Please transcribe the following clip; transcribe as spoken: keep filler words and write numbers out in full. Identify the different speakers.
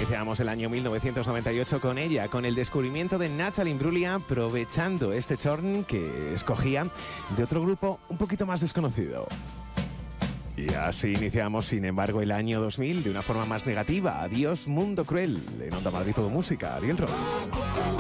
Speaker 1: Iniciamos el año mil novecientos noventa y ocho con ella, con el descubrimiento de Natalie Imbruglia, aprovechando este chorn que escogía de otro grupo un poquito más desconocido. Y así iniciamos, sin embargo, el año dos mil de una forma más negativa. Adiós, Mundo Cruel. En Onda Madrid Todo Música, Ariel Roth.